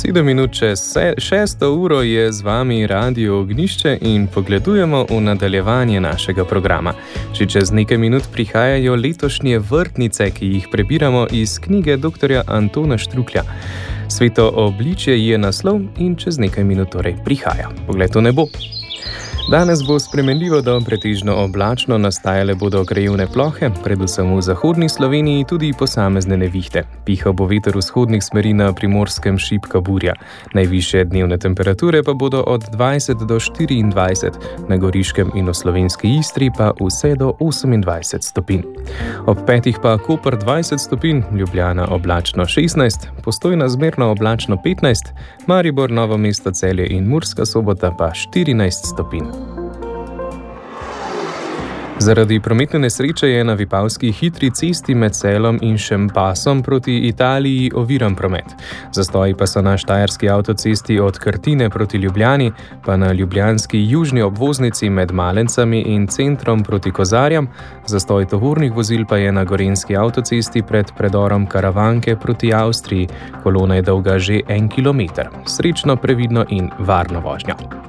7 minut čez 6. uro je z vami Radio Ognjišče in pogledujemo v nadaljevanje našega programa. Že čez nekaj minut prihajajo letošnje vrtnice, ki jih prebiramo iz knjige dr. Antona Štruklja. Sveto obličje je naslov in čez nekaj minut torej prihaja. Pogled v nebo. Danes bo spremenljivo do pretežno oblačno, nastajale bodo krajevne plohe, predvsem v zahodni Sloveniji tudi posamezne nevihte. Pihal bo veter vzhodnih smeri, na Primorskem šibka burja. Najvišje dnevne temperature pa bodo od 20 do 24, na Goriškem in v slovenski Istri pa vse do 28 stopinj. Ob 5 pa Koper 20 stopinj, Ljubljana oblačno 16, Postojna zmerno oblačno 15, Maribor, Novo mesto, Celje in Murska Sobota pa 14 stopinj. Zaradi prometne nesreče je na vipavski hitri cesti med Celom in Šempasom proti Italiji oviran promet. Zastoji pa so na štajerski avtocesti od Krtine proti Ljubljani, pa na ljubljanski južni obvoznici med Malencami in centrom proti Kozarjam. Zastoj tovornih vozil pa je na gorenjski avtocesti pred predorom Karavanke proti Avstriji. Kolona je dolga že 1 kilometer. Srečno, previdno in varno vožnjo.